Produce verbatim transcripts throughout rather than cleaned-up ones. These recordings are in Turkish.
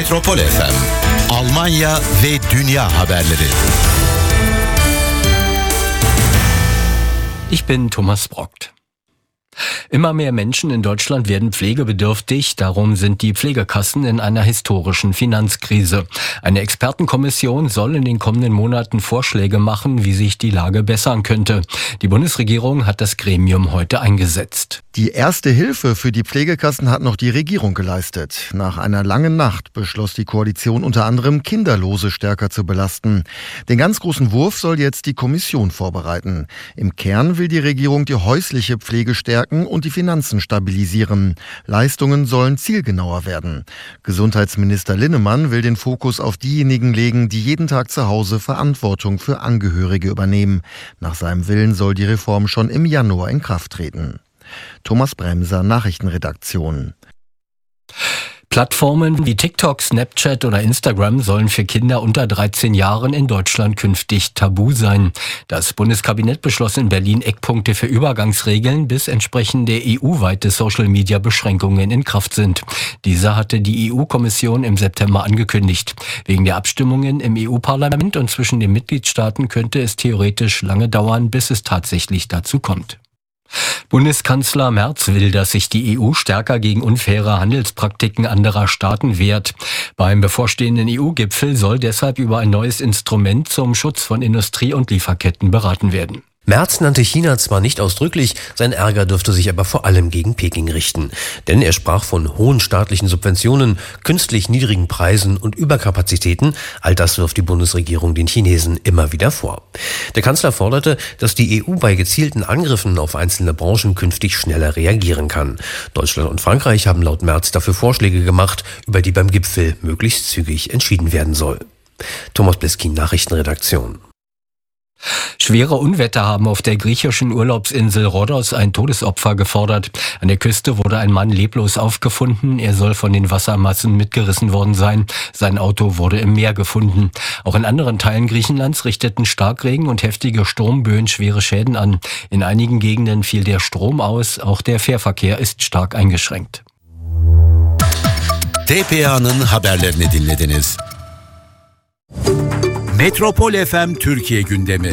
Metropol F M, Almanya ve dünya haberleri. Ich bin Thomas Brockt. Immer mehr Menschen in Deutschland werden pflegebedürftig, darum sind die Pflegekassen in einer historischen Finanzkrise. Eine Expertenkommission soll in den kommenden Monaten Vorschläge machen, wie sich die Lage bessern könnte. Die Bundesregierung hat das Gremium heute eingesetzt. Die erste Hilfe für die Pflegekassen hat noch die Regierung geleistet. Nach einer langen Nacht beschloss die Koalition unter anderem, Kinderlose stärker zu belasten. Den ganz großen Wurf soll jetzt die Kommission vorbereiten. Im Kern will die Regierung die häusliche Pflege stärken und die Finanzen stabilisieren. Leistungen sollen zielgenauer werden. Gesundheitsminister Linnemann will den Fokus auf diejenigen legen, die jeden Tag zu Hause Verantwortung für Angehörige übernehmen. Nach seinem Willen soll die Reform schon im Januar in Kraft treten. Thomas Bremser, Nachrichtenredaktion. Plattformen wie TikTok, Snapchat oder Instagram sollen für Kinder unter dreizehn Jahren in Deutschland künftig tabu sein. Das Bundeskabinett beschloss in Berlin Eckpunkte für Übergangsregeln, bis entsprechende E U-weite Social-Media-Beschränkungen in Kraft sind. Diese hatte die E U-Kommission im September angekündigt. Wegen der Abstimmungen im E U-Parlament und zwischen den Mitgliedstaaten könnte es theoretisch lange dauern, bis es tatsächlich dazu kommt. Bundeskanzler Merz will, dass sich die E U stärker gegen unfaire Handelspraktiken anderer Staaten wehrt. Beim bevorstehenden E U-Gipfel soll deshalb über ein neues Instrument zum Schutz von Industrie und Lieferketten beraten werden. Merz nannte China zwar nicht ausdrücklich, sein Ärger dürfte sich aber vor allem gegen Peking richten. Denn er sprach von hohen staatlichen Subventionen, künstlich niedrigen Preisen und Überkapazitäten. All das wirft die Bundesregierung den Chinesen immer wieder vor. Der Kanzler forderte, dass die E U bei gezielten Angriffen auf einzelne Branchen künftig schneller reagieren kann. Deutschland und Frankreich haben laut Merz dafür Vorschläge gemacht, über die beim Gipfel möglichst zügig entschieden werden soll. Thomas Bleskin, Nachrichtenredaktion. Schwere Unwetter haben auf der griechischen Urlaubsinsel Rhodos ein Todesopfer gefordert. An der Küste wurde ein Mann leblos aufgefunden. Er soll von den Wassermassen mitgerissen worden sein. Sein Auto wurde im Meer gefunden. Auch in anderen Teilen Griechenlands richteten Starkregen und heftige Sturmböen schwere Schäden an. In einigen Gegenden fiel der Strom aus. Auch der Fährverkehr ist stark eingeschränkt. T P A'nın haberlerini dinlediniz. Metropol F M Türkiye gündemi.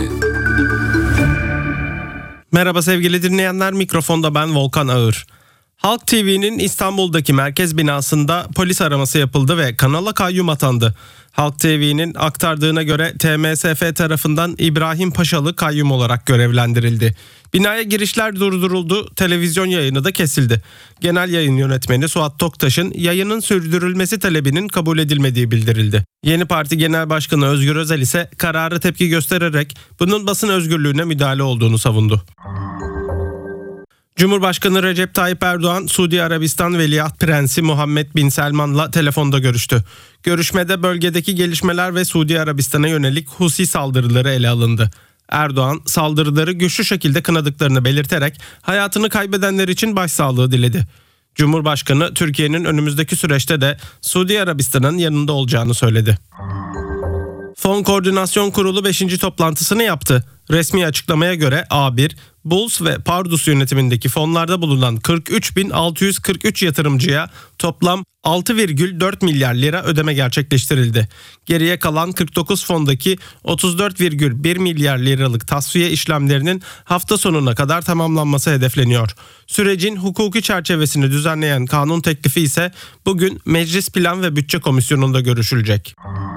Merhaba sevgili dinleyenler, mikrofonda ben Volkan Ağır. Halk T V'nin İstanbul'daki merkez binasında polis araması yapıldı ve kanala kayyum atandı. Halk T V'nin aktardığına göre T M S F tarafından İbrahim Paşalı kayyum olarak görevlendirildi. Binaya girişler durduruldu, televizyon yayını da kesildi. Genel yayın yönetmeni Suat Toktaş'ın yayının sürdürülmesi talebinin kabul edilmediği bildirildi. Yeni Parti Genel Başkanı Özgür Özel ise karara tepki göstererek bunun basın özgürlüğüne müdahale olduğunu savundu. Cumhurbaşkanı Recep Tayyip Erdoğan, Suudi Arabistan Veliaht Prensi Muhammed Bin Selman'la telefonda görüştü. Görüşmede bölgedeki gelişmeler ve Suudi Arabistan'a yönelik Husi saldırıları ele alındı. Erdoğan, saldırıları güçlü şekilde kınadıklarını belirterek hayatını kaybedenler için başsağlığı diledi. Cumhurbaşkanı, Türkiye'nin önümüzdeki süreçte de Suudi Arabistan'ın yanında olacağını söyledi. Fon Koordinasyon Kurulu beşinci toplantısını yaptı. Resmi açıklamaya göre A bir, Bulls ve Pardus yönetimindeki fonlarda bulunan kırk üç bin altı yüz kırk üç yatırımcıya toplam altı virgül dört milyar lira ödeme gerçekleştirildi. Geriye kalan kırk dokuz fondaki otuz dört virgül bir milyar liralık tasfiye işlemlerinin hafta sonuna kadar tamamlanması hedefleniyor. Sürecin hukuki çerçevesini düzenleyen kanun teklifi ise bugün Meclis Plan ve Bütçe Komisyonu'nda görüşülecek.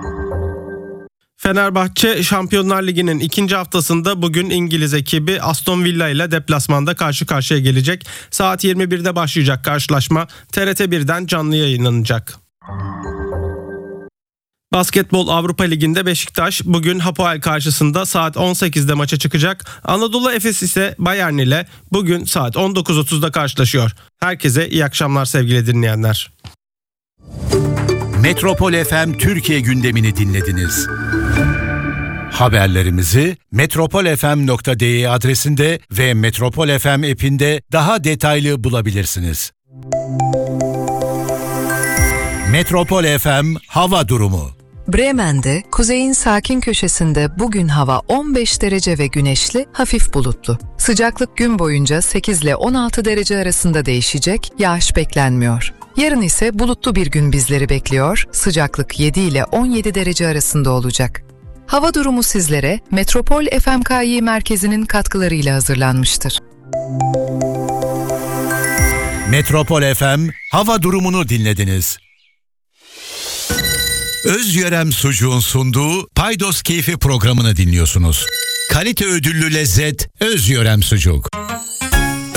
Fenerbahçe Şampiyonlar Ligi'nin ikinci haftasında bugün İngiliz ekibi Aston Villa ile deplasmanda karşı karşıya gelecek. Saat yirmi birde başlayacak karşılaşma T R T birden canlı yayınlanacak. Basketbol Avrupa Ligi'nde Beşiktaş bugün Hapoel karşısında saat on sekizde maça çıkacak. Anadolu Efes ise Bayern ile bugün saat on dokuz otuzda karşılaşıyor. Herkese iyi akşamlar sevgili dinleyenler. Metropol F M Türkiye gündemini dinlediniz. Haberlerimizi metropol f m nokta d e adresinde ve Metropol F M app'inde daha detaylı bulabilirsiniz. Metropol F M hava durumu. Bremen'de, kuzeyin sakin köşesinde bugün hava on beş derece ve güneşli, hafif bulutlu. Sıcaklık gün boyunca sekiz ile on altı derece arasında değişecek, yağış beklenmiyor. Yarın ise bulutlu bir gün bizleri bekliyor, sıcaklık yedi ile on yedi derece arasında olacak. Hava durumu sizlere Metropol F M K Y merkezinin katkılarıyla hazırlanmıştır. Metropol F M hava durumunu dinlediniz. Özyörem Sucuğun sunduğu Paydos Keyfi programını dinliyorsunuz. Kalite ödüllü lezzet Özyörem Sucuk.